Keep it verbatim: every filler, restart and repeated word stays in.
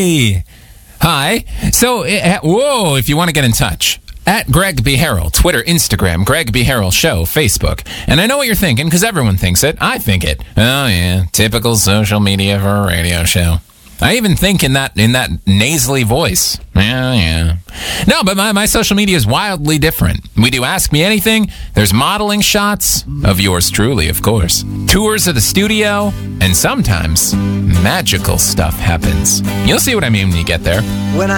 Hi. Hi. So, uh, whoa, if you want to get in touch, at Greg B. Harrell, Twitter, Instagram, Greg B. Harrell Show, Facebook. And I know what you're thinking, because everyone thinks it. I think it. Oh, yeah, typical social media for a radio show. I even think in that in that nasally voice. Yeah, yeah. No, but my, my social media is wildly different. We do Ask Me Anything. There's modeling shots of yours truly, of course. Tours of the studio. And sometimes magical stuff happens. You'll see what I mean when you get there. When I